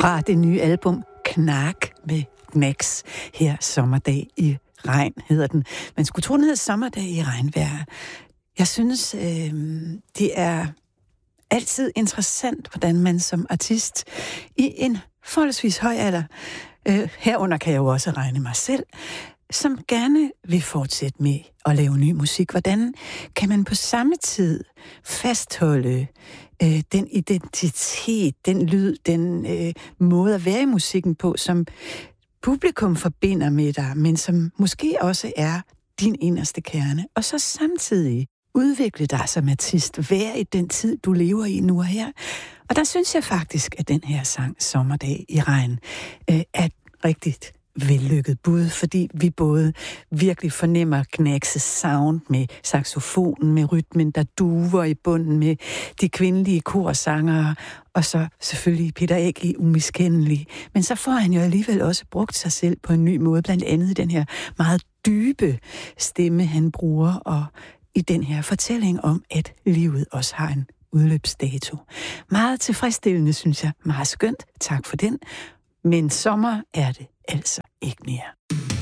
fra det nye album Knak med Gnags. Her Sommerdag i regn hedder den. Man skulle tro, den hedder Sommerdag i regnvejr. Jeg synes, det er altid interessant, hvordan man som artist i en forholdsvis høj alder, herunder kan jeg jo også regne mig selv, som gerne vil fortsætte med at lave ny musik. Hvordan kan man på samme tid fastholde den identitet, den lyd, den måde at være i musikken på, som publikum forbinder med dig, men som måske også er din inderste kerne, og så samtidig udvikle dig som artist, være i den tid, du lever i nu og her. Og der synes jeg faktisk, at den her sang, Sommerdag i regn, er rigtigt vellykket bud, fordi vi både virkelig fornemmer Gnags' sound med saxofonen, med rytmen, der duver i bunden, med de kvindelige korsangere, og så selvfølgelig Peter Ægli umiskendelig. Men så får han jo alligevel også brugt sig selv på en ny måde, blandt andet i den her meget dybe stemme, han bruger, og i den her fortælling om, at livet også har en udløbsdato. Meget tilfredsstillende, synes jeg. Meget skønt. Tak for den. Men sommer er det altså ikke mere.